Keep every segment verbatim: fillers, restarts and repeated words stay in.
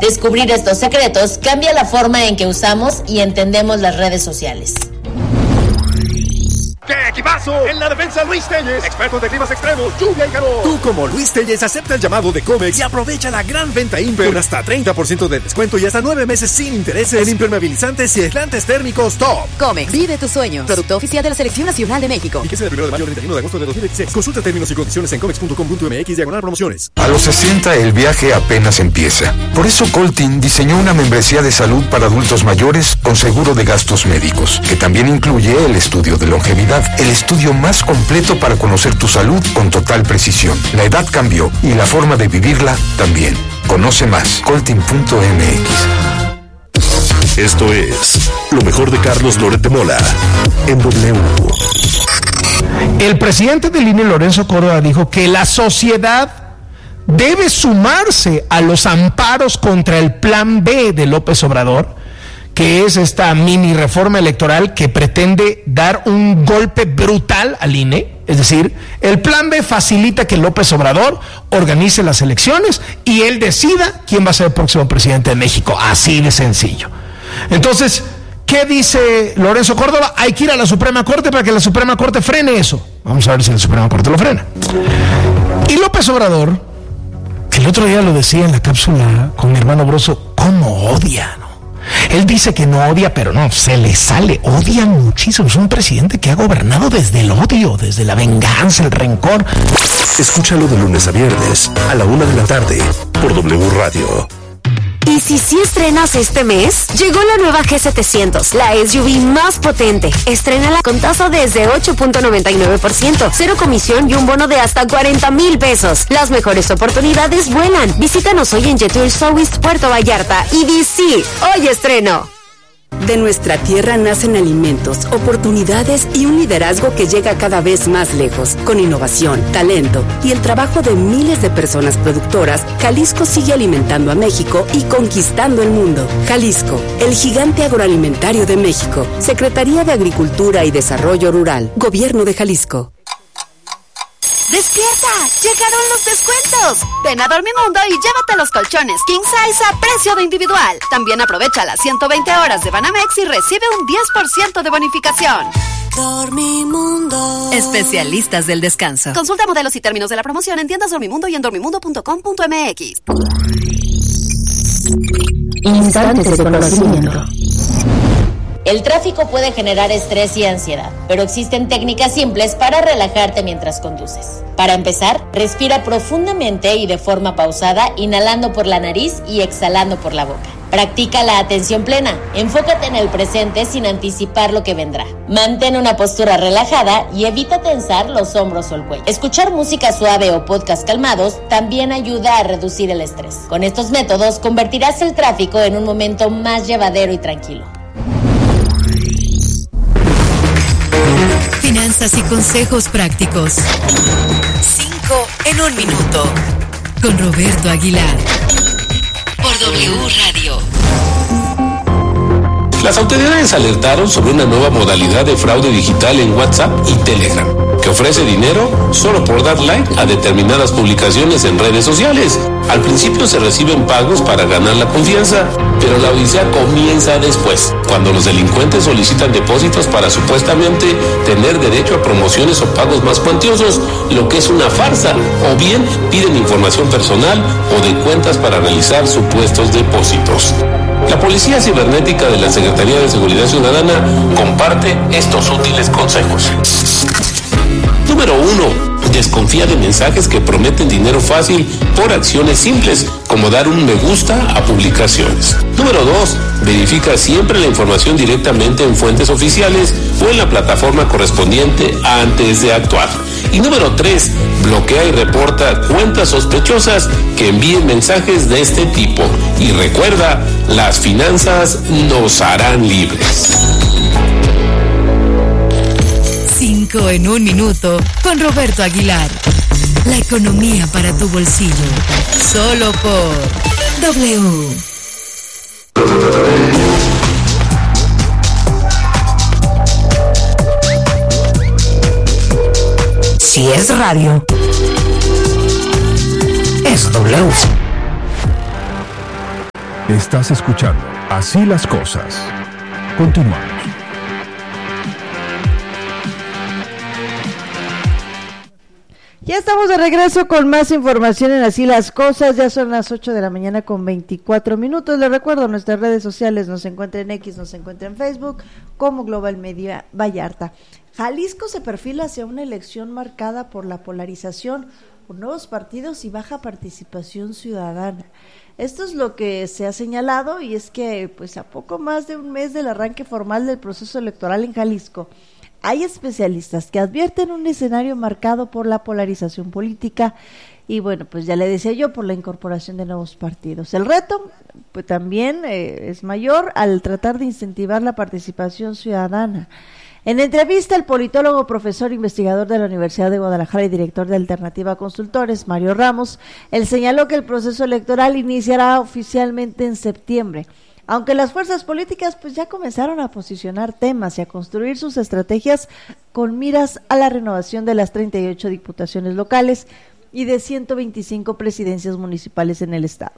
Descubrir estos secretos cambia la forma en que usamos y entendemos las redes sociales. ¡Qué equipazo! En la defensa, Luis Telles, experto de climas extremos, lluvia y calor. Tú, como Luis Telles, acepta el llamado de Comex y aprovecha la gran venta Imper con hasta treinta por ciento de descuento y hasta nueve meses sin intereses en impermeabilizantes y aislantes térmicos top. Comex, vive tus sueños. Producto oficial de la Selección Nacional de México. Y que sea del primero de mayo al treinta y uno de agosto de dos mil dieciséis. Consulta términos y condiciones en comex punto com punto m x diagonal promociones. A los sesenta el viaje apenas empieza. Por eso Coltin diseñó una membresía de salud para adultos mayores con seguro de gastos médicos, que también incluye el estudio de longevidad, el estudio más completo para conocer tu salud con total precisión. La edad cambió y la forma de vivirla también. Conoce más, coltin punto m x. Esto es lo mejor de Carlos Loret de Mola en W. El presidente del I N E, Lorenzo Córdoba, dijo que la sociedad debe sumarse a los amparos contra el plan B de López Obrador, que es esta mini reforma electoral que pretende dar un golpe brutal al I N E. Es decir, el plan B facilita que López Obrador organice las elecciones y él decida quién va a ser el próximo presidente de México. Así de sencillo. Entonces, ¿qué dice Lorenzo Córdoba? Hay que ir a la Suprema Corte para que la Suprema Corte frene eso. Vamos a ver si la Suprema Corte lo frena. Y López Obrador, que el otro día lo decía en la cápsula con mi hermano Broso, ¿cómo odia? Él dice que no odia, pero no, se le sale, odia muchísimo. Es un presidente que ha gobernado desde el odio, desde la venganza, el rencor. Escúchalo de lunes a viernes, a la una de la tarde, por W Radio. ¿Y si sí estrenas este mes? Llegó la nueva G setecientos, la S U V más potente. Estrénala con tasa desde ocho punto noventa y nueve por ciento, cero comisión y un bono de hasta cuarenta mil pesos. Las mejores oportunidades vuelan. Visítanos hoy en Jetur South Puerto Vallarta y di sí, hoy estreno. De nuestra tierra nacen alimentos, oportunidades y un liderazgo que llega cada vez más lejos. Con innovación, talento y el trabajo de miles de personas productoras, Jalisco sigue alimentando a México y conquistando el mundo. Jalisco, el gigante agroalimentario de México. Secretaría de Agricultura y Desarrollo Rural. Gobierno de Jalisco. ¡Despierta! ¡Llegaron los descuentos! Ven a Dormimundo y llévate los colchones King Size a precio de individual. También aprovecha las ciento veinte horas de Banamex y recibe un diez por ciento de bonificación. Dormimundo. Especialistas del descanso. Consulta modelos y términos de la promoción en tiendas Dormimundo y en dormimundo punto com punto m x. Instantes de conocimiento. El tráfico puede generar estrés y ansiedad, pero existen técnicas simples para relajarte mientras conduces. Para empezar, respira profundamente y de forma pausada, inhalando por la nariz y exhalando por la boca. Practica la atención plena. Enfócate en el presente sin anticipar lo que vendrá. Mantén una postura relajada y evita tensar los hombros o el cuello. Escuchar música suave o podcast calmados también ayuda a reducir el estrés. Con estos métodos convertirás el tráfico en un momento más llevadero y tranquilo. Finanzas y consejos prácticos. Cinco en un minuto. Con Roberto Aguilar. Por W Radio. Las autoridades alertaron sobre una nueva modalidad de fraude digital en WhatsApp y Telegram, que ofrece dinero solo por dar like a determinadas publicaciones en redes sociales. Al principio se reciben pagos para ganar la confianza, pero la odisea comienza después, cuando los delincuentes solicitan depósitos para supuestamente tener derecho a promociones o pagos más cuantiosos, lo que es una farsa, o bien piden información personal o de cuentas para realizar supuestos depósitos. La Policía Cibernética de la Secretaría de Seguridad Ciudadana comparte estos útiles consejos. Número uno. Desconfía de mensajes que prometen dinero fácil por acciones simples, como dar un me gusta a publicaciones. Número dos. Verifica siempre la información directamente en fuentes oficiales o en la plataforma correspondiente antes de actuar. Y número tres. Bloquea y reporta cuentas sospechosas que envíen mensajes de este tipo. Y recuerda, las finanzas nos harán libres. Cinco en un minuto con Roberto Aguilar. La economía para tu bolsillo. Solo por W. Si es radio, es W. Estás escuchando Así las Cosas. Continuamos. Ya estamos de regreso con más información en Así las Cosas. Ya son las ocho de la mañana con veinticuatro minutos. Les recuerdo, nuestras redes sociales nos encuentran en X, nos encuentran en Facebook como Global Media Vallarta. Jalisco se perfila hacia una elección marcada por la polarización, por nuevos partidos y baja participación ciudadana. Esto es lo que se ha señalado, y es que pues a poco más de un mes del arranque formal del proceso electoral en Jalisco, hay especialistas que advierten un escenario marcado por la polarización política y bueno, pues ya le decía yo, por la incorporación de nuevos partidos. El reto pues también eh, es mayor al tratar de incentivar la participación ciudadana. En entrevista, el politólogo, profesor investigador de la Universidad de Guadalajara y director de Alternativa Consultores, Mario Ramos, él señaló que el proceso electoral iniciará oficialmente en septiembre, aunque las fuerzas políticas pues ya comenzaron a posicionar temas y a construir sus estrategias con miras a la renovación de las treinta y ocho diputaciones locales y de ciento veinticinco presidencias municipales en el estado.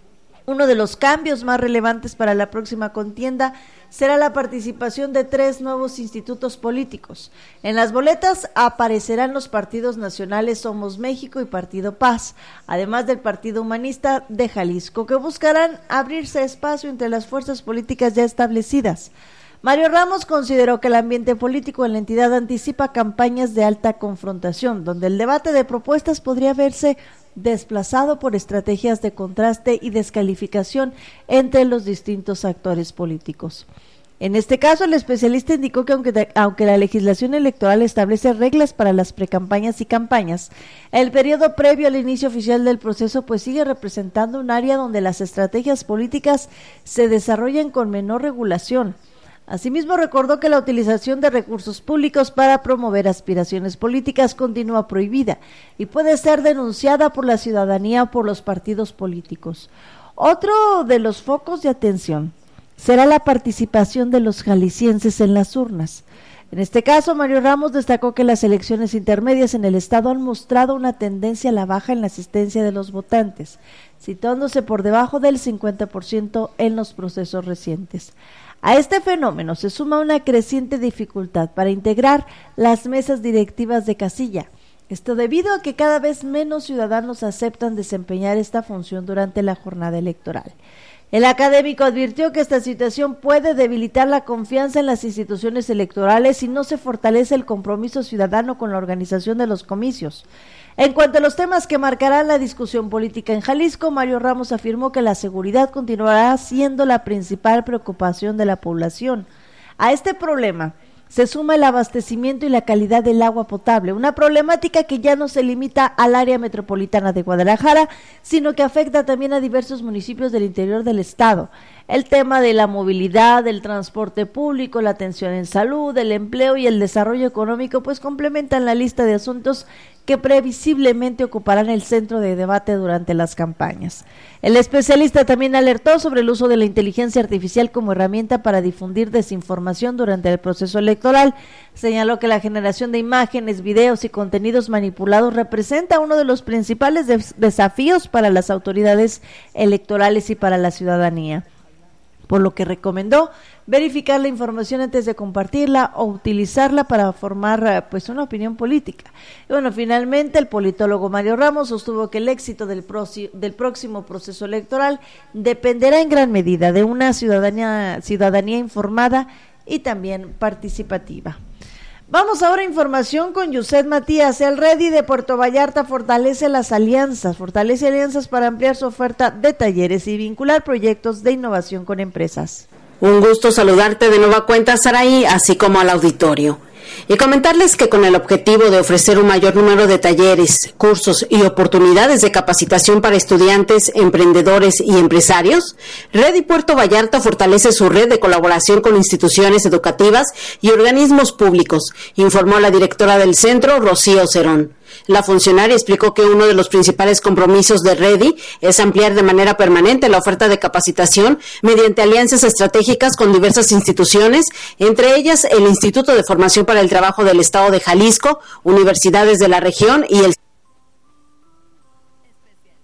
Uno de los cambios más relevantes para la próxima contienda será la participación de tres nuevos institutos políticos. En las boletas aparecerán los partidos nacionales Somos México y Partido Paz, además del Partido Humanista de Jalisco, que buscarán abrirse espacio entre las fuerzas políticas ya establecidas. Mario Ramos consideró que el ambiente político en la entidad anticipa campañas de alta confrontación, donde el debate de propuestas podría verse desplazado por estrategias de contraste y descalificación entre los distintos actores políticos. En este caso, el especialista indicó que aunque, aunque la legislación electoral establece reglas para las precampañas y campañas, el periodo previo al inicio oficial del proceso pues sigue representando un área donde las estrategias políticas se desarrollan con menor regulación. Asimismo, recordó que la utilización de recursos públicos para promover aspiraciones políticas continúa prohibida y puede ser denunciada por la ciudadanía o por los partidos políticos. Otro de los focos de atención será la participación de los jaliscienses en las urnas. En este caso, Mario Ramos destacó que las elecciones intermedias en el estado han mostrado una tendencia a la baja en la asistencia de los votantes, situándose por debajo del cincuenta por ciento en los procesos recientes. A este fenómeno se suma una creciente dificultad para integrar las mesas directivas de casilla. Esto debido a que cada vez menos ciudadanos aceptan desempeñar esta función durante la jornada electoral. El académico advirtió que esta situación puede debilitar la confianza en las instituciones electorales si no se fortalece el compromiso ciudadano con la organización de los comicios. En cuanto a los temas que marcarán la discusión política en Jalisco, Mario Ramos afirmó que la seguridad continuará siendo la principal preocupación de la población. A este problema se suma el abastecimiento y la calidad del agua potable, una problemática que ya no se limita al área metropolitana de Guadalajara, sino que afecta también a diversos municipios del interior del estado. El tema de la movilidad, el transporte público, la atención en salud, el empleo y el desarrollo económico, pues complementan la lista de asuntos que previsiblemente ocuparán el centro de debate durante las campañas. El especialista también alertó sobre el uso de la inteligencia artificial como herramienta para difundir desinformación durante el proceso electoral. Señaló que la generación de imágenes, videos y contenidos manipulados representa uno de los principales des- desafíos para las autoridades electorales y para la ciudadanía, por lo que recomendó verificar la información antes de compartirla o utilizarla para formar pues una opinión política. Y bueno, finalmente el politólogo Mario Ramos sostuvo que el éxito del, proci- del próximo proceso electoral dependerá en gran medida de una ciudadanía, ciudadanía informada y también participativa. Vamos ahora a información con Yuset Matías. El Redi de Puerto Vallarta fortalece las alianzas, fortalece alianzas para ampliar su oferta de talleres y vincular proyectos de innovación con empresas. Un gusto saludarte de nueva cuenta, Saraí, así como al auditorio. Y comentarles que con el objetivo de ofrecer un mayor número de talleres, cursos y oportunidades de capacitación para estudiantes, emprendedores y empresarios, Redi Puerto Vallarta fortalece su red de colaboración con instituciones educativas y organismos públicos, informó la directora del centro, Rocío Cerón. La funcionaria explicó que uno de los principales compromisos de Redi es ampliar de manera permanente la oferta de capacitación mediante alianzas estratégicas con diversas instituciones, entre ellas el Instituto de Formación para el Trabajo del Estado de Jalisco, universidades de la región y el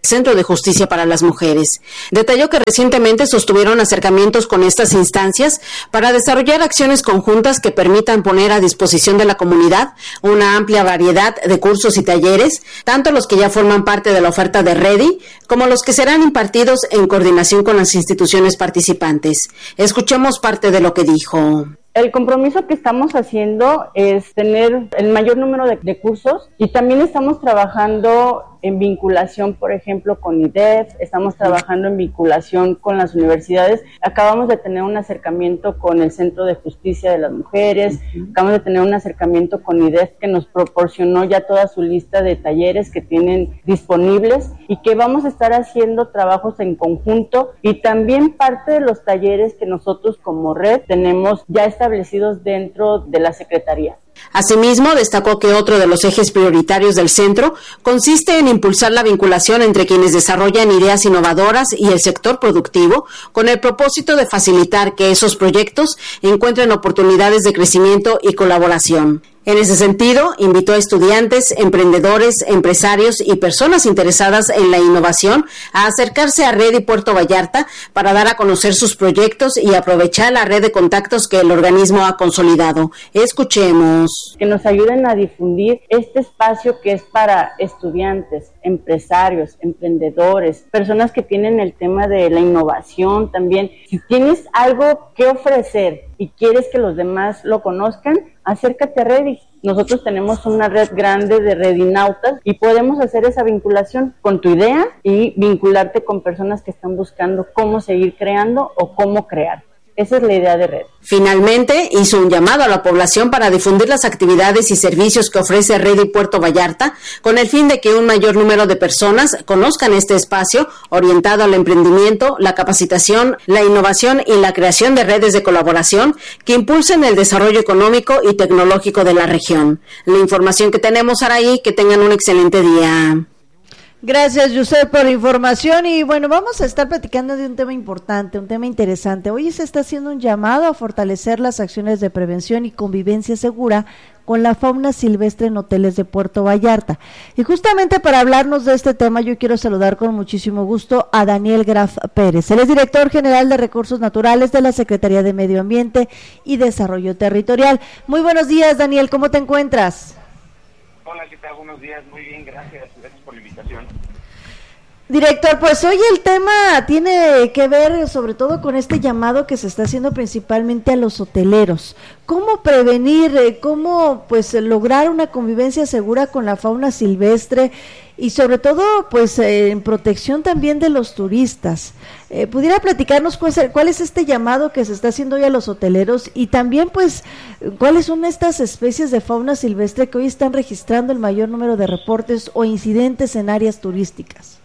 Centro de Justicia para las Mujeres. Detalló que recientemente sostuvieron acercamientos con estas instancias para desarrollar acciones conjuntas que permitan poner a disposición de la comunidad una amplia variedad de cursos y talleres, tanto los que ya forman parte de la oferta de REDI, como los que serán impartidos en coordinación con las instituciones participantes. Escuchemos parte de lo que dijo. El compromiso que estamos haciendo es tener el mayor número de, de cursos y también estamos trabajando en vinculación, por ejemplo, con I D E F, estamos trabajando en vinculación con las universidades. Acabamos de tener un acercamiento con el Centro de Justicia de las Mujeres, acabamos de tener un acercamiento con I D E F que nos proporcionó ya toda su lista de talleres que tienen disponibles y que vamos a estar haciendo trabajos en conjunto y también parte de los talleres que nosotros como red tenemos ya establecidos dentro de la Secretaría. Asimismo, destacó que otro de los ejes prioritarios del centro consiste en impulsar la vinculación entre quienes desarrollan ideas innovadoras y el sector productivo, con el propósito de facilitar que esos proyectos encuentren oportunidades de crecimiento y colaboración. En ese sentido, invitó a estudiantes, emprendedores, empresarios y personas interesadas en la innovación a acercarse a REDI Puerto Vallarta para dar a conocer sus proyectos y aprovechar la red de contactos que el organismo ha consolidado. Escuchemos. Que nos ayuden a difundir este espacio que es para estudiantes, empresarios, emprendedores, personas que tienen el tema de la innovación también. Si tienes algo que ofrecer y quieres que los demás lo conozcan, acércate a REDI. Nosotros tenemos una red grande de redinautas y podemos hacer esa vinculación con tu idea y vincularte con personas que están buscando cómo seguir creando o cómo crear. Esa es la idea de REDI. Finalmente, hizo un llamado a la población para difundir las actividades y servicios que ofrece REDI Puerto Vallarta, con el fin de que un mayor número de personas conozcan este espacio orientado al emprendimiento, la capacitación, la innovación y la creación de redes de colaboración que impulsen el desarrollo económico y tecnológico de la región. La información que tenemos, Araí, que tengan un excelente día. Gracias, Yusef, por la información. Y bueno, vamos a estar platicando de un tema importante, un tema interesante. Hoy se está haciendo un llamado a fortalecer las acciones de prevención y convivencia segura con la fauna silvestre en hoteles de Puerto Vallarta. Y justamente para hablarnos de este tema, yo quiero saludar con muchísimo gusto a Daniel Graf Pérez. Él es director general de Recursos Naturales de la Secretaría de Medio Ambiente y Desarrollo Territorial. Muy buenos días, Daniel, ¿cómo te encuentras? Hola, ¿qué tal? Buenos días, muy bien, gracias, gracias por la invitación. Director, pues hoy el tema tiene que ver sobre todo con este llamado que se está haciendo principalmente a los hoteleros. ¿Cómo prevenir, cómo pues lograr una convivencia segura con la fauna silvestre y sobre todo pues eh, en protección también de los turistas? Eh, ¿Pudiera platicarnos cuál es, cuál es este llamado que se está haciendo hoy a los hoteleros y también pues cuáles son estas especies de fauna silvestre que hoy están registrando el mayor número de reportes o incidentes en áreas turísticas?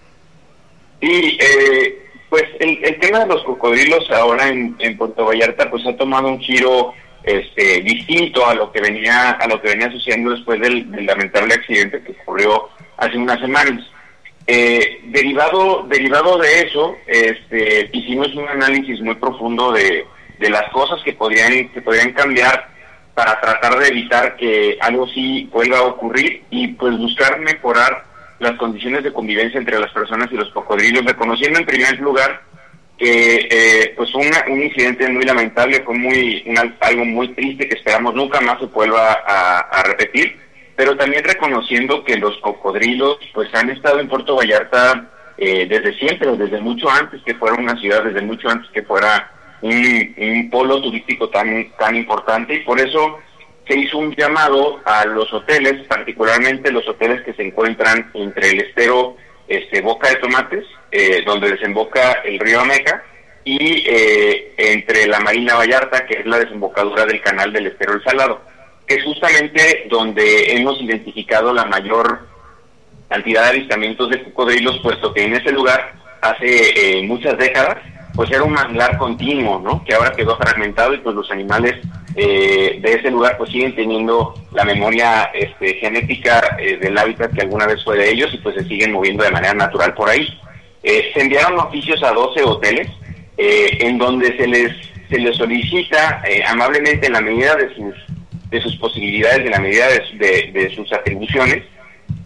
Y eh, pues el, el tema de los cocodrilos ahora en, en Puerto Vallarta pues ha tomado un giro este distinto a lo que venía a lo que venía sucediendo después del, del lamentable accidente que ocurrió hace unas semanas. Eh, derivado derivado de eso, este hicimos un análisis muy profundo de, de las cosas que podrían que podrían cambiar para tratar de evitar que algo así vuelva a ocurrir y pues buscar mejorar las condiciones de convivencia entre las personas y los cocodrilos, reconociendo en primer lugar que eh, pues una, un incidente muy lamentable, fue muy una, algo muy triste que esperamos nunca más se vuelva a, a repetir, pero también reconociendo que los cocodrilos pues han estado en Puerto Vallarta eh, desde siempre, desde mucho antes que fuera una ciudad, desde mucho antes que fuera un, un polo turístico tan, tan importante, y por eso se hizo un llamado a los hoteles, particularmente los hoteles que se encuentran entre el estero este, Boca de Tomates, eh, donde desemboca el río Ameca, y eh, entre la Marina Vallarta, que es la desembocadura del canal del estero El Salado, que es justamente donde hemos identificado la mayor cantidad de avistamientos de cocodrilos, puesto que en ese lugar hace eh, muchas décadas pues era un manglar continuo, ¿no? Que ahora quedó fragmentado y pues los animales eh, de ese lugar pues siguen teniendo la memoria este, genética eh, del hábitat que alguna vez fue de ellos y pues se siguen moviendo de manera natural por ahí. Eh, se enviaron oficios a doce hoteles eh, en donde se les se les solicita eh, amablemente, en la medida de sus de sus posibilidades, en la medida de, de, de sus atribuciones,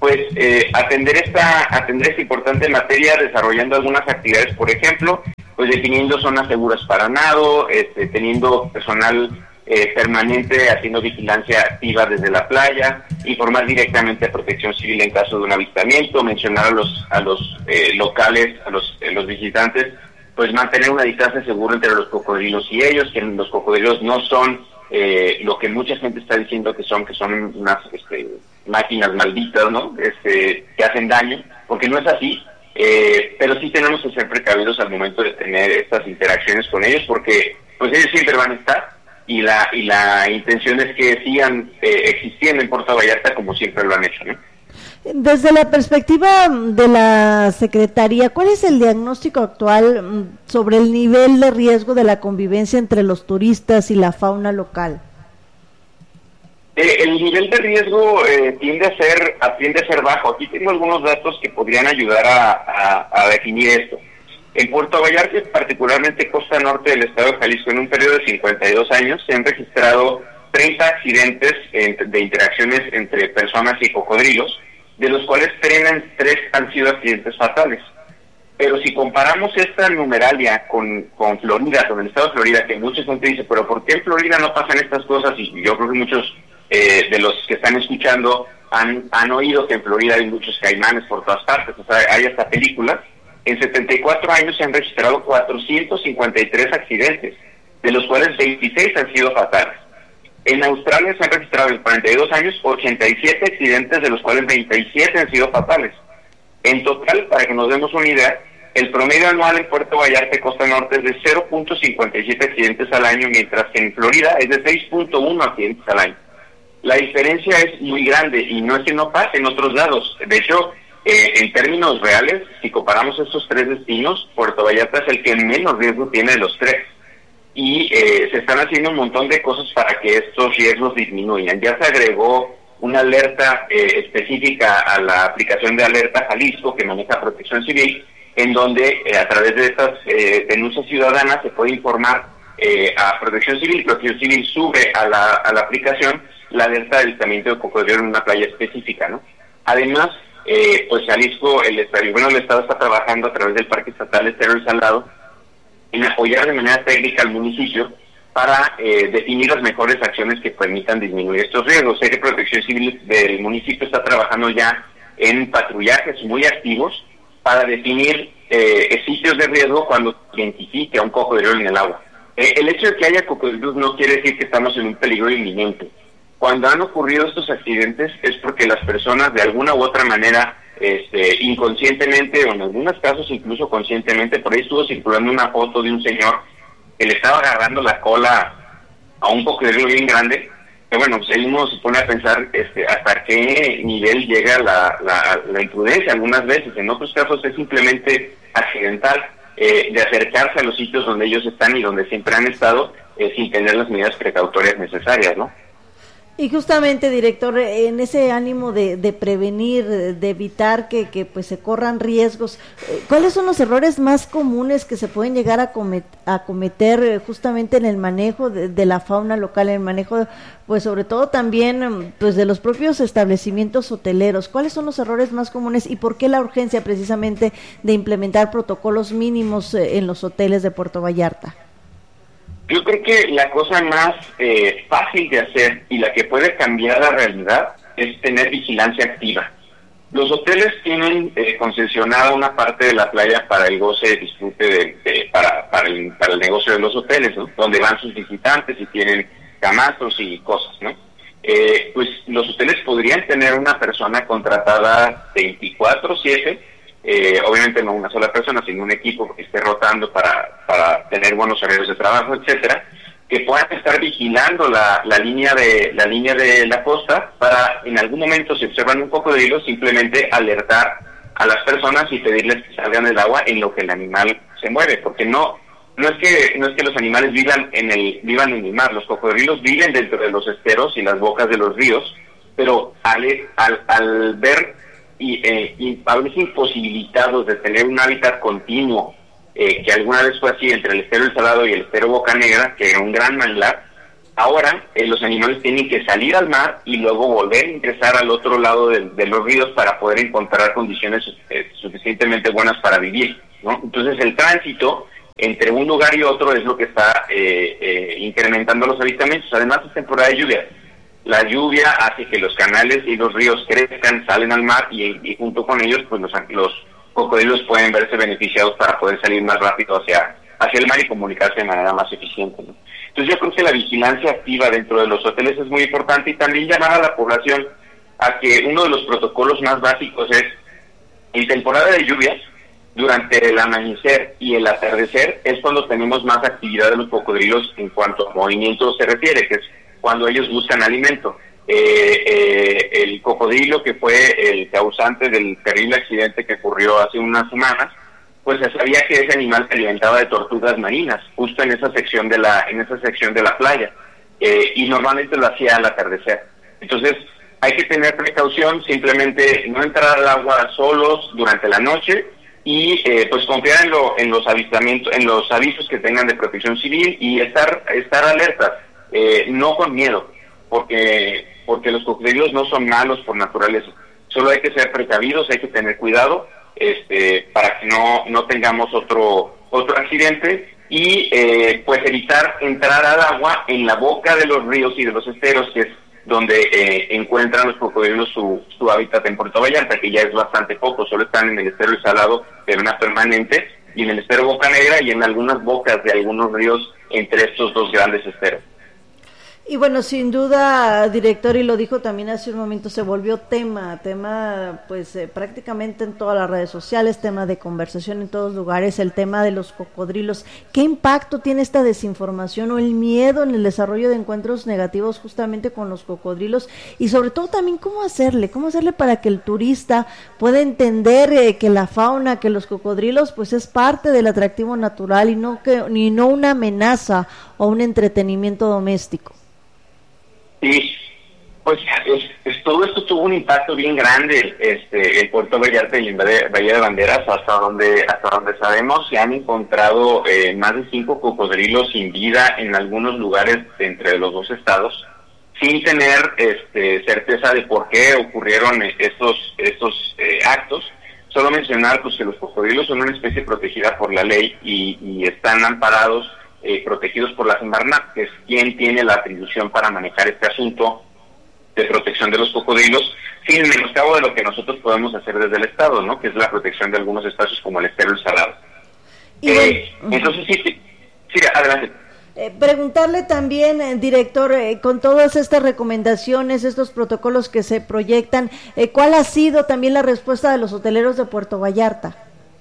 pues eh, atender esta atender esta importante materia desarrollando algunas actividades, por ejemplo, pues definiendo zonas seguras para nado, este, teniendo personal eh, permanente haciendo vigilancia activa desde la playa, informar directamente a Protección Civil en caso de un avistamiento, mencionar a los a los eh, locales, a los eh, los visitantes, pues mantener una distancia segura entre los cocodrilos y ellos, que los cocodrilos no son eh, lo que mucha gente está diciendo que son, que son unas este, máquinas malditas, ¿no? Este, que hacen daño, porque no es así, eh, pero sí tenemos que ser precavidos al momento de tener estas interacciones con ellos, porque pues ellos siempre van a estar, y la y la intención es que sigan eh, existiendo en Puerto Vallarta como siempre lo han hecho, ¿no? Desde la perspectiva de la Secretaría, ¿cuál es el diagnóstico actual sobre el nivel de riesgo de la convivencia entre los turistas y la fauna local? Eh, el nivel de riesgo eh, tiende a ser a, tiende a ser bajo. Aquí tengo algunos datos que podrían ayudar a, a, a definir esto. En Puerto Vallarta, particularmente costa norte del estado de Jalisco, en un periodo de cincuenta y dos años, se han registrado treinta accidentes en, de interacciones entre personas y cocodrilos, de los cuales tres han sido accidentes fatales. Pero si comparamos esta numeralia con, con Florida, con el estado de Florida, que mucha gente dice, pero ¿por qué en Florida no pasan estas cosas? Y yo creo que muchos eh, de los que están escuchando han, han oído que en Florida hay muchos caimanes por todas partes, o sea, hay hasta películas. En setenta y cuatro años se han registrado cuatrocientos cincuenta y tres accidentes, de los cuales veintiséis han sido fatales. En Australia se han registrado en cuarenta y dos años ochenta y siete accidentes, de los cuales veintisiete han sido fatales. En total, para que nos demos una idea, el promedio anual en Puerto Vallarta, costa norte, es de cero punto cincuenta y siete accidentes al año, mientras que en Florida es de seis punto uno accidentes al año. La diferencia es muy grande y no es que no pase en otros lados. De hecho, eh, en términos reales, si comparamos estos tres destinos, Puerto Vallarta es el que menos riesgo tiene de los tres. Y eh, se están haciendo un montón de cosas para que estos riesgos disminuyan. Ya se agregó una alerta eh, específica a la aplicación de Alerta Jalisco que maneja Protección Civil, en donde eh, a través de estas eh, denuncias ciudadanas se puede informar eh, a Protección Civil. Protección Civil sube a la, a la aplicación la alerta de avistamiento de cocodrilo en una playa específica, ¿no? Además, eh, pues Jalisco, el Estado, bueno, el Estado está trabajando a través del Parque Estatal Estero El Salado en apoyar de manera técnica al municipio para eh, definir las mejores acciones que permitan disminuir estos riesgos. Sé que Protección Civil del municipio está trabajando ya en patrullajes muy activos para definir eh, sitios de riesgo cuando identifique a un cocodrilo en el agua. Eh, el hecho de que haya cocodrilos no quiere decir que estamos en un peligro inminente. Cuando han ocurrido estos accidentes es porque las personas de alguna u otra manera, este, inconscientemente o en algunos casos incluso conscientemente, por ahí estuvo circulando una foto de un señor que le estaba agarrando la cola a un cocodrilo bien grande, que bueno, pues ahí uno se pone a pensar este, hasta qué nivel llega la, la, la imprudencia algunas veces. En otros casos es simplemente accidental, eh, de acercarse a los sitios donde ellos están y donde siempre han estado, eh, sin tener las medidas precautorias necesarias, ¿no? Y justamente, director, en ese ánimo de, de prevenir, de evitar que, que pues se corran riesgos, ¿cuáles son los errores más comunes que se pueden llegar a, comet, a cometer justamente en el manejo de, de la fauna local, en el manejo, pues sobre todo también pues de los propios establecimientos hoteleros? ¿Cuáles son los errores más comunes y por qué la urgencia precisamente de implementar protocolos mínimos en los hoteles de Puerto Vallarta? Yo creo que la cosa más eh, fácil de hacer y la que puede cambiar la realidad es tener vigilancia activa. Los hoteles tienen eh, concesionada una parte de la playa para el goce, disfrute, de, de, para, para, el, para el negocio de los hoteles, ¿no? Donde van sus visitantes y tienen camastros y cosas, ¿no? Eh, pues los hoteles podrían tener una persona contratada veinticuatro siete, Eh, obviamente no una sola persona, sino un equipo que esté rotando para, para tener buenos horarios de trabajo, etcétera, que puedan estar vigilando la, la línea de la línea de la costa para en algún momento, si observan un cocodrilo, simplemente alertar a las personas y pedirles que salgan del agua en lo que el animal se mueve, porque no no es que no es que los animales vivan en el vivan en el mar. Los cocodrilos viven dentro de los esteros y las bocas de los ríos, pero al al, al ver y, eh, y a veces imposibilitados de tener un hábitat continuo, eh, que alguna vez fue así entre el estero El Salado y el estero Boca Negra, que era un gran manglar, Ahora eh, los animales tienen que salir al mar y luego volver a ingresar al otro lado de, de los ríos para poder encontrar condiciones eh, suficientemente buenas para vivir, ¿no? Entonces el tránsito entre un lugar y otro es lo que está eh, eh, incrementando los avistamientos. Además es temporada de lluvia. La lluvia hace que los canales y los ríos crezcan, salen al mar y, y junto con ellos pues los, los cocodrilos pueden verse beneficiados para poder salir más rápido hacia, hacia el mar y comunicarse de manera más eficiente, ¿no? Entonces yo creo que la vigilancia activa dentro de los hoteles es muy importante y también llamar a la población a que uno de los protocolos más básicos es, en temporada de lluvias, durante el amanecer y el atardecer es cuando tenemos más actividad de los cocodrilos en cuanto a movimiento se refiere, que es cuando ellos buscan alimento. Eh, eh, el cocodrilo que fue el causante del terrible accidente que ocurrió hace unas semanas, pues se sabía que ese animal se alimentaba de tortugas marinas, justo en esa sección de la, en esa sección de la playa, eh, y normalmente lo hacía al atardecer. Entonces, hay que tener precaución, simplemente no entrar al agua solos durante la noche y eh, pues confiar en, lo, en los avistamientos, en los avisos que tengan de Protección Civil y estar, estar alertas, eh, no con miedo, porque, porque los cocodrilos no son malos por naturaleza. Solo hay que ser precavidos, hay que tener cuidado, este para que no no tengamos otro otro accidente y eh, pues evitar entrar al agua en la boca de los ríos y de los esteros, que es donde eh, encuentran los cocodrilos su, su hábitat en Puerto Vallarta, que ya es bastante poco, solo están en el estero El Salado de una permanente y en el estero Boca Negra y en algunas bocas de algunos ríos entre estos dos grandes esteros. Y bueno, sin duda, director, y lo dijo también hace un momento, se volvió tema, tema pues eh, prácticamente en todas las redes sociales, tema de conversación en todos lugares, el tema de los cocodrilos. ¿Qué impacto tiene esta desinformación o el miedo en el desarrollo de encuentros negativos justamente con los cocodrilos? Y sobre todo también, ¿cómo hacerle? ¿Cómo hacerle para que el turista pueda entender eh, que la fauna, que los cocodrilos, pues es parte del atractivo natural y no que ni no una amenaza o un entretenimiento doméstico? Sí, pues es, es, todo esto tuvo un impacto bien grande este, en Puerto Vallarta y en Bahía de Banderas, hasta donde hasta donde sabemos se han encontrado eh, más de cinco cocodrilos sin vida en algunos lugares entre los dos estados, sin tener este, certeza de por qué ocurrieron estos, estos eh, actos. Solo mencionar pues que los cocodrilos son una especie protegida por la ley y, y están amparados, Eh, protegidos por la Semarnat, que es quien tiene la atribución para manejar este asunto de protección de los cocodrilos, sin menoscabo de lo que nosotros podemos hacer desde el Estado, ¿no? Que es la protección de algunos espacios como el estero El Salado. Y Eh, bueno, entonces, sí, sí, sí, adelante. Eh, preguntarle también, eh, director, eh, con todas estas recomendaciones, estos protocolos que se proyectan, eh, ¿cuál ha sido también la respuesta de los hoteleros de Puerto Vallarta?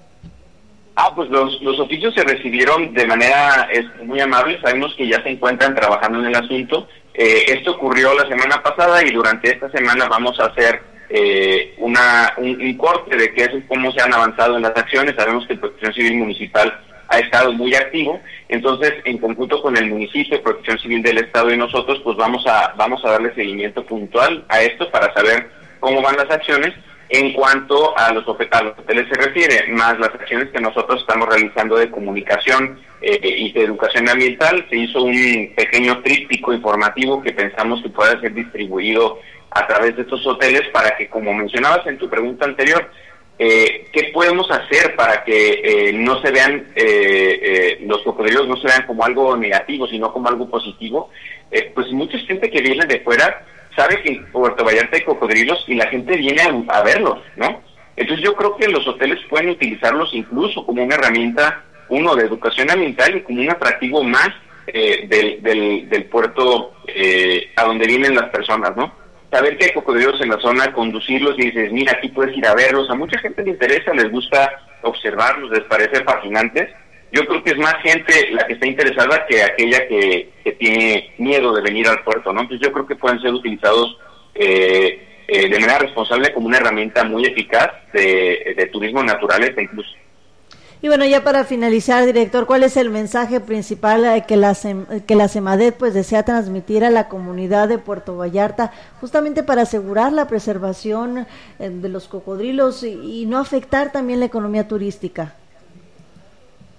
Ah, pues los, los oficios se recibieron de manera es, muy amable. Sabemos que ya se encuentran trabajando en el asunto. Eh, esto ocurrió la semana pasada y durante esta semana vamos a hacer eh, una un, un corte de qué es cómo se han avanzado en las acciones. Sabemos que el Protección Civil Municipal ha estado muy activo, entonces en conjunto con el municipio, Protección Civil del Estado y nosotros, pues vamos a vamos a darle seguimiento puntual a esto para saber cómo van las acciones. En cuanto a los, a los hoteles se refiere, más las acciones que nosotros estamos realizando de comunicación eh, y de educación ambiental, se hizo un pequeño tríptico informativo que pensamos que pueda ser distribuido a través de estos hoteles para que, como mencionabas en tu pregunta anterior, eh, ¿qué podemos hacer para que eh, no se vean, eh, eh, los cocodrilos no se vean como algo negativo, sino como algo positivo? Eh, pues mucha gente que viene de fuera sabe que en Puerto Vallarta hay cocodrilos y la gente viene a, a verlos, ¿no? Entonces yo creo que los hoteles pueden utilizarlos incluso como una herramienta, uno, de educación ambiental y como un atractivo más eh, del, del, del puerto eh, a donde vienen las personas, ¿no? Saber que hay cocodrilos en la zona, conducirlos y dices, mira, aquí puedes ir a verlos. A mucha gente le interesa, les gusta observarlos, les parece fascinantes. Yo creo que es más gente la que está interesada que aquella que, que tiene miedo de venir al puerto, ¿no? Entonces yo creo que pueden ser utilizados eh, eh, de manera responsable como una herramienta muy eficaz de, de turismo naturaleza incluso. Y bueno, ya para finalizar, director, ¿cuál es el mensaje principal eh, que la que la CEMADET pues desea transmitir a la comunidad de Puerto Vallarta, justamente para asegurar la preservación eh, de los cocodrilos y, y no afectar también la economía turística?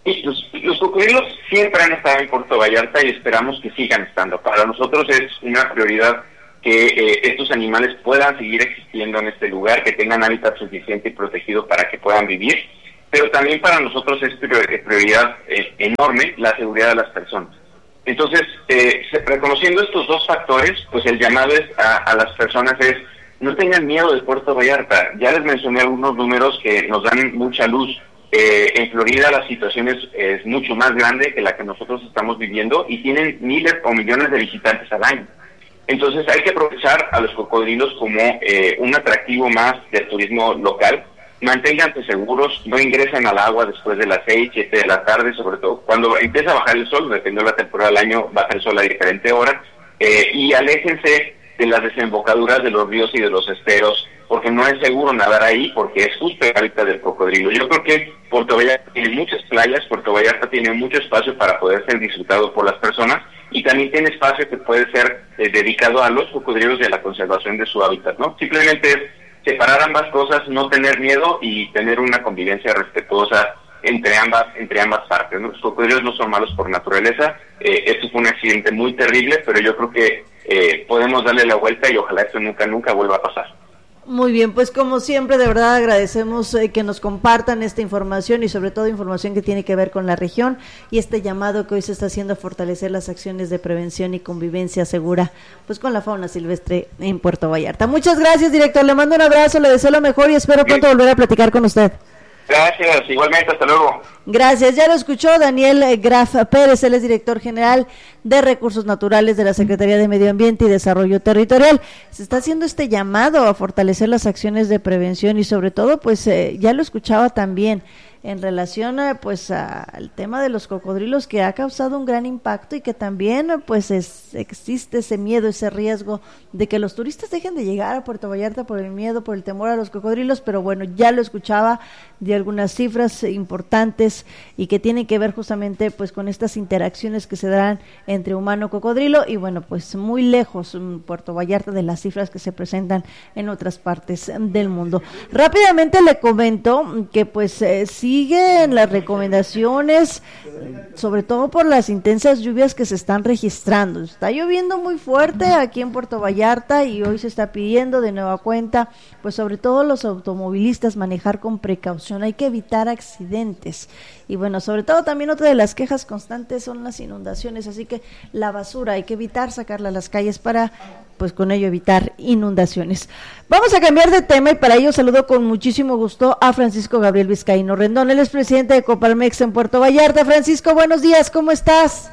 Y los, los cocodrilos siempre han estado en Puerto Vallarta y esperamos que sigan estando. Para nosotros es una prioridad que eh, estos animales puedan seguir existiendo en este lugar, que tengan hábitat suficiente y protegido para que puedan vivir, pero también para nosotros es prioridad eh, enorme la seguridad de las personas. Entonces, eh, reconociendo estos dos factores, pues el llamado es a, a las personas es, no tengan miedo de Puerto Vallarta. Ya les mencioné algunos números que nos dan mucha luz. Eh, en Florida la situación es, es mucho más grande que la que nosotros estamos viviendo y tienen miles o millones de visitantes al año. Entonces hay que aprovechar a los cocodrilos como eh, un atractivo más del turismo local. Manténganse seguros, no ingresen al agua después de las seis, siete de la tarde, sobre todo cuando empieza a bajar el sol, dependiendo de la temporada del año, baja el sol a diferente hora, eh, y aléjense de las desembocaduras de los ríos y de los esteros, porque no es seguro nadar ahí, porque es justo el hábitat del cocodrilo. Yo creo que Puerto Vallarta tiene muchas playas, Puerto Vallarta tiene mucho espacio para poder ser disfrutado por las personas, y también tiene espacio que puede ser eh, dedicado a los cocodrilos y a la conservación de su hábitat, ¿no? Simplemente es separar ambas cosas, no tener miedo y tener una convivencia respetuosa entre ambas entre ambas partes, ¿no? Los cocodrilos no son malos por naturaleza, eh, esto fue un accidente muy terrible, pero yo creo que eh, podemos darle la vuelta y ojalá esto nunca, nunca vuelva a pasar. Muy bien, pues como siempre, de verdad agradecemos eh, que nos compartan esta información y sobre todo información que tiene que ver con la región y este llamado que hoy se está haciendo a fortalecer las acciones de prevención y convivencia segura pues con la fauna silvestre en Puerto Vallarta. Muchas gracias, director, le mando un abrazo, le deseo lo mejor y espero pronto volver a platicar con usted. Gracias, igualmente, hasta luego. Gracias, ya lo escuchó Daniel Graf Pérez, él es director general de Recursos Naturales de la Secretaría de Medio Ambiente y Desarrollo Territorial. Se está haciendo este llamado a fortalecer las acciones de prevención y sobre todo, pues eh, ya lo escuchaba también en relación a, pues al tema de los cocodrilos que ha causado un gran impacto y que también pues es, existe ese miedo, ese riesgo de que los turistas dejen de llegar a Puerto Vallarta por el miedo, por el temor a los cocodrilos, pero bueno, ya lo escuchaba de algunas cifras importantes y que tienen que ver justamente pues con estas interacciones que se dan entre humano y cocodrilo y bueno, pues muy lejos Puerto Vallarta de las cifras que se presentan en otras partes del mundo. Rápidamente le comento que pues eh, sí siguen las recomendaciones, sobre todo por las intensas lluvias que se están registrando. Está lloviendo muy fuerte aquí en Puerto Vallarta y hoy se está pidiendo de nueva cuenta, pues sobre todo los automovilistas manejar con precaución, hay que evitar accidentes. Y bueno, sobre todo también otra de las quejas constantes son las inundaciones, así que la basura hay que evitar sacarla a las calles para, pues con ello evitar inundaciones. Vamos a cambiar de tema y para ello saludo con muchísimo gusto a Francisco Gabriel Vizcaíno Rendón, él es presidente de Coparmex en Puerto Vallarta. Francisco, buenos días, ¿cómo estás?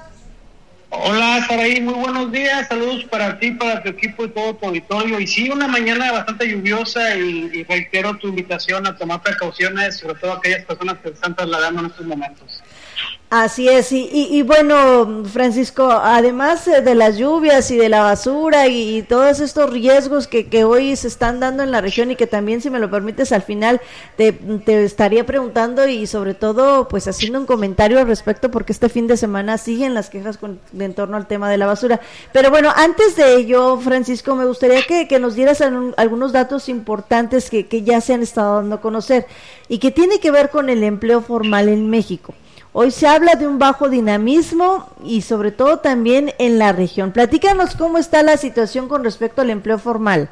Hola, Saraí, muy buenos días, saludos para ti, para tu equipo y todo tu auditorio. Y sí, una mañana bastante lluviosa y, y reitero tu invitación a tomar precauciones, sobre todo aquellas personas que se están trasladando en estos momentos. Así es, y, y, y bueno, Francisco, además de las lluvias y de la basura y, y todos estos riesgos que, que hoy se están dando en la región y que también, si me lo permites, al final te, te estaría preguntando y sobre todo, pues haciendo un comentario al respecto, porque este fin de semana siguen las quejas con, de, en torno al tema de la basura. Pero bueno, antes de ello, Francisco, me gustaría que, que nos dieras algún, algunos datos importantes que, que ya se han estado dando a conocer y que tiene que ver con el empleo formal en México. Hoy se habla de un bajo dinamismo y sobre todo también en la región. Platícanos cómo está la situación con respecto al empleo formal.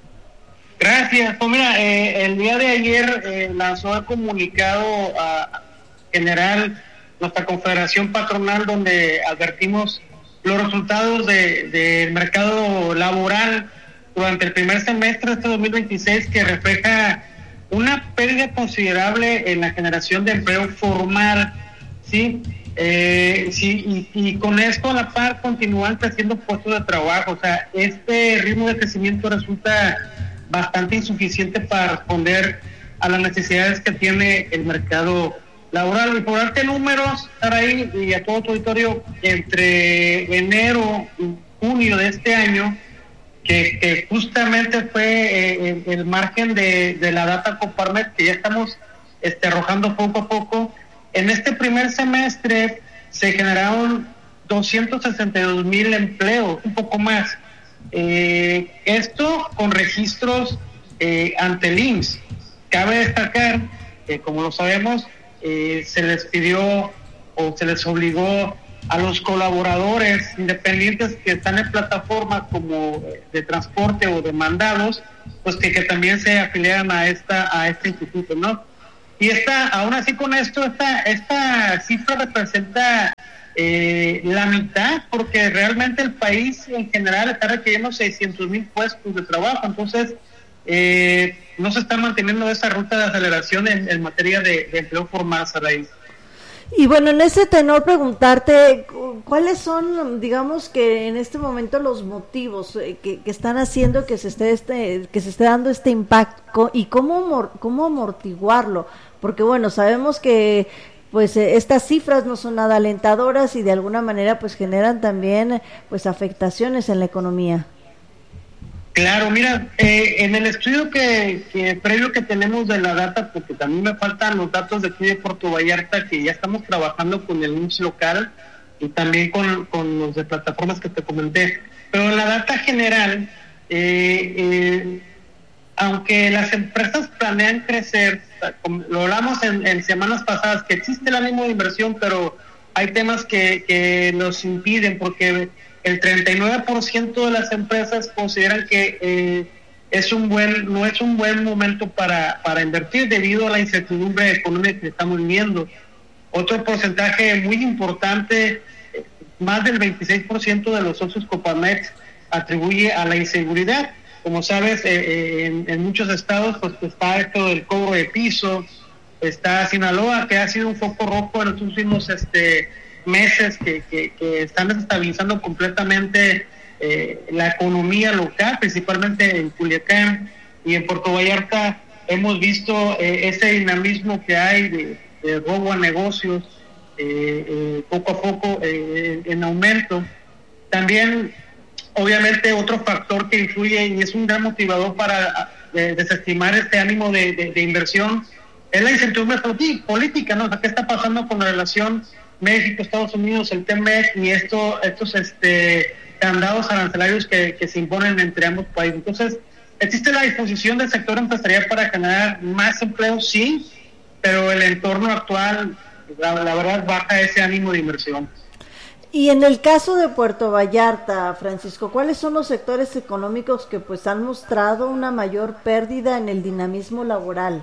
Gracias. Pues mira, eh, el día de ayer eh, lanzó el comunicado a general nuestra confederación patronal donde advertimos los resultados de, del mercado laboral durante el primer semestre de este dos mil veintiséis que refleja una pérdida considerable en la generación de empleo formal. Sí, eh, sí y, y con esto a la par continúan creciendo puestos de trabajo. O sea, este ritmo de crecimiento resulta bastante insuficiente para responder a las necesidades que tiene el mercado laboral. Y por darte números, Saraí, y a todo tu auditorio, entre enero y junio de este año, que, que justamente fue eh, el, el margen de, de la data Coparmex, que ya estamos este, arrojando poco a poco. En este primer semestre se generaron doscientos sesenta y dos mil empleos, un poco más. Eh, esto con registros eh, ante el I M S S. Cabe destacar que, como lo sabemos, eh, se les pidió o se les obligó a los colaboradores independientes que están en plataformas como de transporte o de mandados, pues que, que también se afiliaran a esta a este instituto, ¿no? Y esta, aún así con esto, esta, esta cifra representa eh, la mitad, porque realmente el país en general está requiriendo seiscientos mil puestos de trabajo, entonces eh, no se está manteniendo esa ruta de aceleración en, en materia de, de empleo formal, Saray. Y bueno, en ese tenor preguntarte, ¿cuáles son, digamos que en este momento los motivos que, que están haciendo que se esté este, que se esté dando este impacto y cómo cómo amortiguarlo? Porque bueno, sabemos que pues estas cifras no son nada alentadoras y de alguna manera pues generan también pues afectaciones en la economía. Claro, mira, eh, en el estudio que, que previo que tenemos de la data, porque también me faltan los datos de aquí de Puerto Vallarta, que ya estamos trabajando con el I M S S local y también con, con los de plataformas que te comenté, pero en la data general, eh, eh, aunque las empresas planean crecer, lo hablamos en, en semanas pasadas, que existe el ánimo de inversión, pero hay temas que, que nos impiden, porque el treinta y nueve por ciento de las empresas consideran que eh, es un buen no es un buen momento para, para invertir debido a la incertidumbre económica que estamos viviendo. Otro porcentaje muy importante, más del veintiséis por ciento de los socios Coparmex atribuye a la inseguridad. Como sabes, eh, en, en muchos estados pues está esto del cobro de piso, está Sinaloa, que ha sido un foco rojo en los últimos este meses que, que, que están desestabilizando completamente eh, la economía local, principalmente en Culiacán y en Puerto Vallarta. Hemos visto eh, ese dinamismo que hay de, de robo a negocios eh, eh, poco a poco eh, en aumento. También, obviamente, otro factor que influye y es un gran motivador para eh, desestimar este ánimo de, de, de inversión es la incertidumbre política, ¿no? O sea, ¿qué está pasando con la relación México, Estados Unidos, el T M E C y esto, estos este, candados arancelarios que, que se imponen entre ambos países? Entonces, ¿existe la disposición del sector empresarial para generar más empleo? Sí, pero el entorno actual, la, la verdad, baja ese ánimo de inversión. Y en el caso de Puerto Vallarta, Francisco, ¿cuáles son los sectores económicos que pues han mostrado una mayor pérdida en el dinamismo laboral?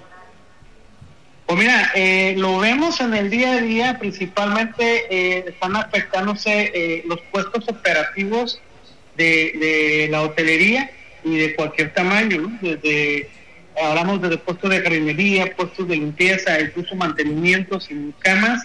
Pues mira, eh, lo vemos en el día a día, principalmente eh, están afectándose eh, los puestos operativos de, de la hotelería y de cualquier tamaño, ¿no? Desde, hablamos de puestos de jardinería, puestos de limpieza, incluso mantenimientos y camas,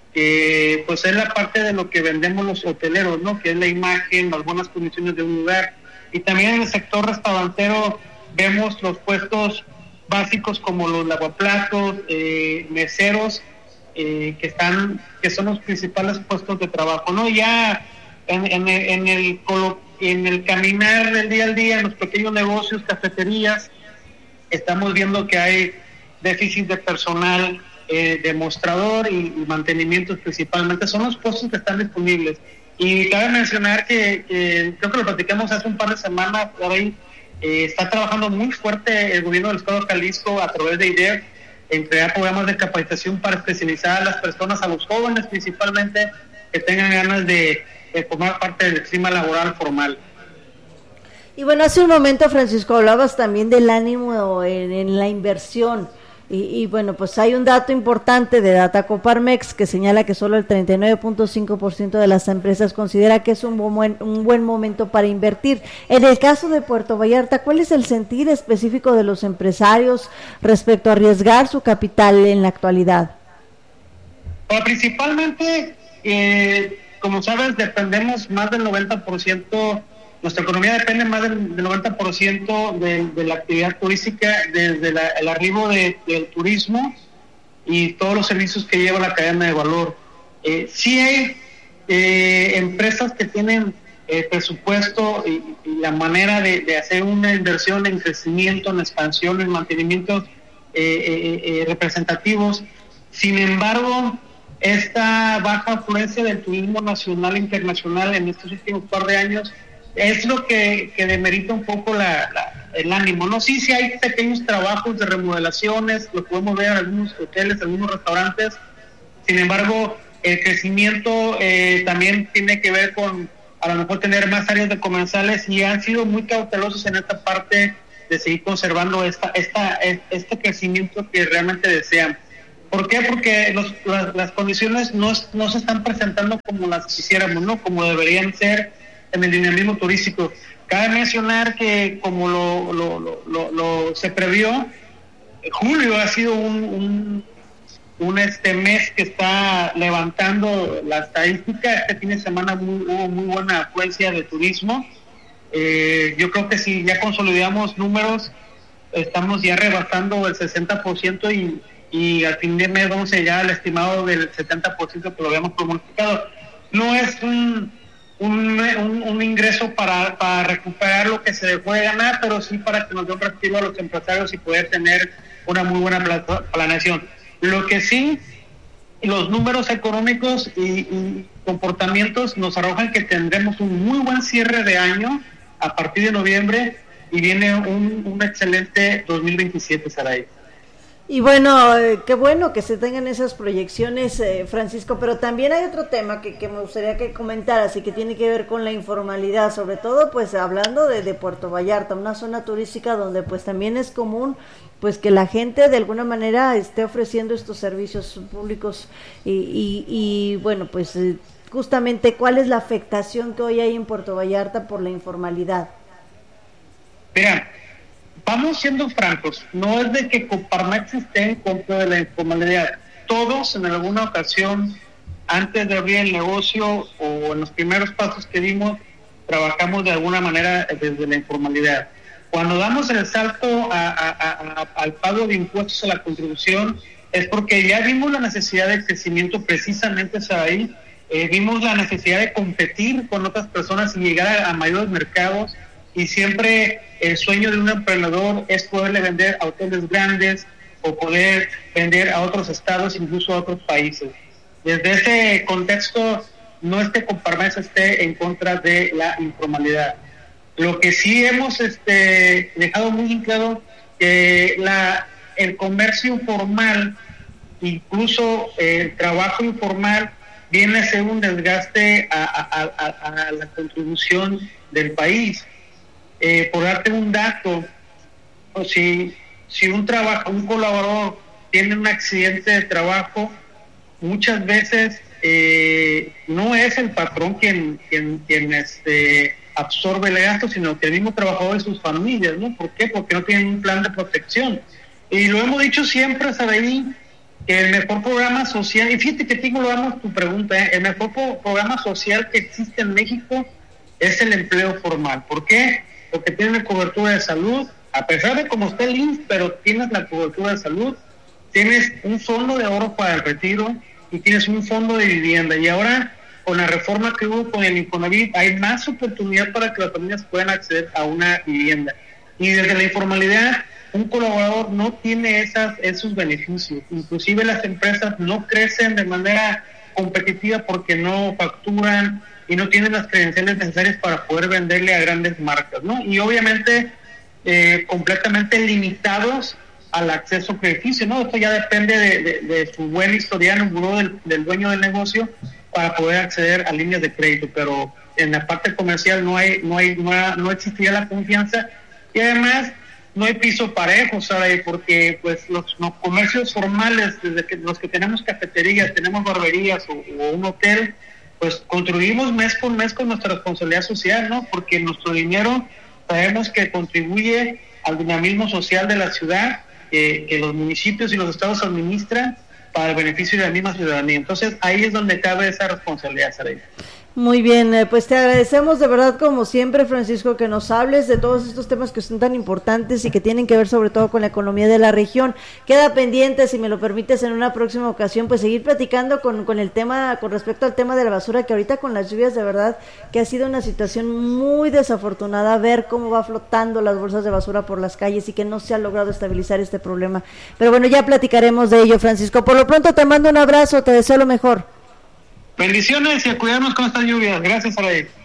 que pues es la parte de lo que vendemos los hoteleros, ¿no? Que es la imagen, las buenas condiciones de un lugar. Y también en el sector restaurantero vemos los puestos básicos como los lavaplatos, eh, meseros, eh, que están, que son los principales puestos de trabajo, ¿no? Ya en, en, en el en el caminar del día al día, en los pequeños negocios, cafeterías, estamos viendo que hay déficit de personal, eh, de mostrador y, y mantenimientos principalmente, son los puestos que están disponibles. Y cabe mencionar que, que creo que lo platicamos hace un par de semanas, por ahí, Eh, está trabajando muy fuerte el gobierno del Estado de Jalisco a través de I D E F en crear programas de capacitación para especializar a las personas, a los jóvenes principalmente, que tengan ganas de, de formar parte del clima laboral formal. Y bueno, hace un momento, Francisco, hablabas también del ánimo en, en la inversión. Y, y bueno, pues hay un dato importante de Data Coparmex que señala que solo el treinta y nueve punto cinco por ciento de las empresas considera que es un buen, un buen momento para invertir. En el caso de Puerto Vallarta, ¿cuál es el sentir específico de los empresarios respecto a arriesgar su capital en la actualidad? Bueno, principalmente, eh, como sabes, dependemos más del noventa por ciento. Nuestra economía depende más del, del noventa por ciento de, de la actividad turística, desde la, el arribo de, del turismo y todos los servicios que lleva la cadena de valor. Eh, sí hay eh, empresas que tienen eh, presupuesto y, y la manera de, de hacer una inversión en crecimiento, en expansión, en mantenimientos eh, eh, eh, representativos. Sin embargo, esta baja afluencia del turismo nacional e internacional en estos últimos par de años es lo que, que demerita un poco la, la, el ánimo, ¿no? Sí, sí hay pequeños trabajos de remodelaciones, lo podemos ver en algunos hoteles, en algunos restaurantes. Sin embargo, El crecimiento eh, también tiene que ver con a lo mejor tener más áreas de comensales, y han sido muy cautelosos en esta parte de seguir conservando esta, esta, este crecimiento que realmente desean. ¿Por qué? Porque los, las, las condiciones no, no se están presentando como las quisiéramos, ¿no? Como deberían ser en el dinamismo turístico. Cabe mencionar que como lo, lo, lo, lo, lo se previó, julio ha sido un, un, un este mes que está levantando la estadística. Este fin de semana muy, hubo muy buena afluencia de turismo. Eh, yo creo que si ya consolidamos números, estamos ya rebasando el sesenta por ciento y, y al fin de mes vamos a llegar al estimado del setenta por ciento que lo habíamos pronosticado. No es un, un, un, un ingreso para, para recuperar lo que se dejó de ganar, pero sí para que nos dé un respiro a los empresarios y poder tener una muy buena planeación. Lo que sí, los números económicos y, y comportamientos nos arrojan que tendremos un muy buen cierre de año a partir de noviembre, y viene un, un excelente dos mil veintisiete, Saray. Y bueno, eh, qué bueno que se tengan esas proyecciones, eh, Francisco, pero también hay otro tema que, que me gustaría que comentaras y que tiene que ver con la informalidad, sobre todo pues hablando de, de Puerto Vallarta, una zona turística donde pues también es común pues que la gente de alguna manera esté ofreciendo estos servicios públicos y, y, y bueno, pues eh, justamente cuál es la afectación que hoy hay en Puerto Vallarta por la informalidad. Mira, vamos siendo francos, no es de que Coparmex esté en contra de la informalidad. Todos en alguna ocasión, antes de abrir el negocio o en los primeros pasos que dimos, trabajamos de alguna manera desde la informalidad. Cuando damos el salto a, a, a, a, al pago de impuestos a la contribución, es porque ya vimos la necesidad de crecimiento precisamente ahí, eh, vimos la necesidad de competir con otras personas y llegar a, a mayores mercados. Y siempre el sueño de un emprendedor es poderle vender a hoteles grandes o poder vender a otros estados, incluso a otros países. Desde ese contexto, no es que Coparmex esté en contra de la informalidad. Lo que sí hemos este, dejado muy claro que la, el comercio informal, incluso el trabajo informal, viene a ser un desgaste a, a, a, a la contribución del país. Eh, por darte un dato, o si, si un trabajo, un colaborador tiene un accidente de trabajo, muchas veces eh, no es el patrón quien, quien, quien este, absorbe el gasto, sino que el mismo trabajador y sus familias, ¿no? ¿Por qué? Porque no tienen un plan de protección. Y lo hemos dicho siempre, Saraí, que el mejor programa social, y fíjate que tengo, lo damos tu pregunta, ¿eh? El mejor pro- programa social que existe en México es el empleo formal. ¿Por qué? Porque tienes cobertura de salud, a pesar de cómo esté el I M S S, pero tienes la cobertura de salud, tienes un fondo de ahorro para el retiro y tienes un fondo de vivienda. Y ahora, con la reforma que hubo con el Infonavit, hay más oportunidad para que las familias puedan acceder a una vivienda. Y desde la informalidad, un colaborador no tiene esas, esos beneficios. Inclusive las empresas no crecen de manera competitiva porque no facturan y no tienen las credenciales necesarias para poder venderle a grandes marcas, ¿no? Y obviamente eh, completamente limitados al acceso crediticio, ¿no? Esto ya depende de, de, de su buen historial en el buró del, del dueño del negocio para poder acceder a líneas de crédito, pero en la parte comercial no hay, no hay, no, ha, no existía la confianza, y además no hay piso parejo, ¿sabes? Porque pues los, los comercios formales, desde que los que tenemos cafeterías, tenemos barberías o, o un hotel, pues contribuimos mes con mes con nuestra responsabilidad social, ¿no? Porque nuestro dinero sabemos que contribuye al dinamismo social de la ciudad, eh, que los municipios y los estados administran para el beneficio de la misma ciudadanía. Entonces ahí es donde cabe esa responsabilidad, Saray. Muy bien, eh, pues te agradecemos de verdad como siempre, Francisco, que nos hables de todos estos temas que son tan importantes y que tienen que ver sobre todo con la economía de la región. Queda pendiente, si me lo permites, en una próxima ocasión, pues seguir platicando con, con el tema, con respecto al tema de la basura, que ahorita con las lluvias de verdad que ha sido una situación muy desafortunada, ver cómo va flotando las bolsas de basura por las calles y que no se ha logrado estabilizar este problema. Pero bueno, ya platicaremos de ello, Francisco. Por lo pronto te mando un abrazo, te deseo lo mejor. Bendiciones y a cuidarnos con estas lluvias. Gracias, Saray.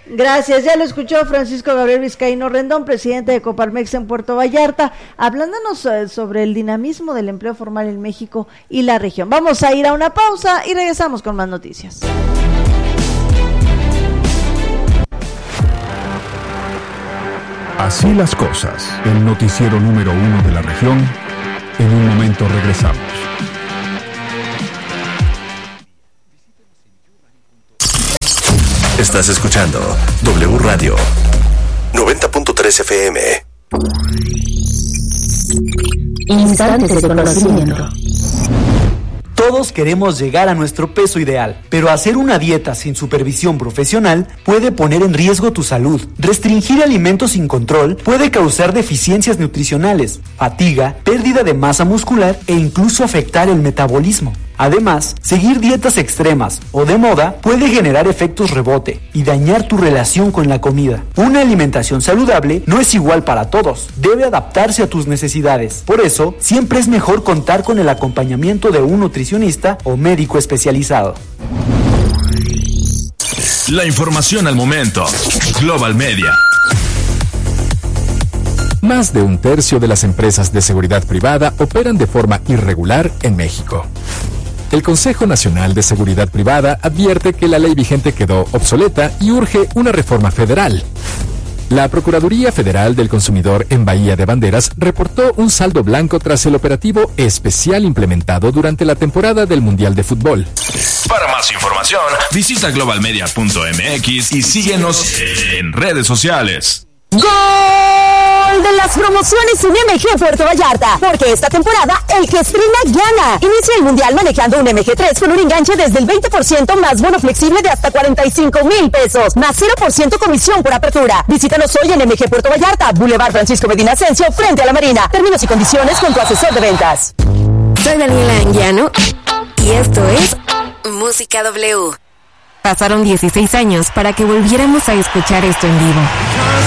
Gracias, ya lo escuchó Francisco Gabriel Vizcaíno Rendón, presidente de Coparmex en Puerto Vallarta, hablándonos eh, sobre el dinamismo del empleo formal en México y la región. Vamos a ir a una pausa y regresamos con más noticias. Así las cosas, el noticiero número uno de la región. En un momento regresamos. Estás escuchando W Radio noventa punto tres F M. Instantes de conocimiento. Todos queremos llegar a nuestro peso ideal, pero hacer una dieta sin supervisión profesional puede poner en riesgo tu salud. Restringir alimentos sin control puede causar deficiencias nutricionales, fatiga, pérdida de masa muscular e incluso afectar el metabolismo. Además, seguir dietas extremas o de moda puede generar efectos rebote y dañar tu relación con la comida. Una alimentación saludable no es igual para todos, debe adaptarse a tus necesidades. Por eso, siempre es mejor contar con el acompañamiento de un nutricionista o médico especializado. La información al momento. Global Media. Más de un tercio de las empresas de seguridad privada operan de forma irregular en México. El Consejo Nacional de Seguridad Privada advierte que la ley vigente quedó obsoleta y urge una reforma federal. La Procuraduría Federal del Consumidor en Bahía de Banderas reportó un saldo blanco tras el operativo especial implementado durante la temporada del Mundial de Fútbol. Para más información, visita global media punto m x y síguenos en redes sociales. ¡Gol de las promociones en M G Puerto Vallarta! Porque esta temporada, el que estrena gana. Inicia el Mundial manejando un M G tres con un enganche desde el veinte por ciento más bono flexible de hasta cuarenta y cinco mil pesos, más cero por ciento comisión por apertura. Visítanos hoy en M G Puerto Vallarta, Boulevard Francisco Medina Asensio, frente a la Marina. Términos y condiciones con tu asesor de ventas. Soy Daniela Anguiano y esto es Música W. Pasaron dieciséis años para que volviéramos a escuchar esto en vivo.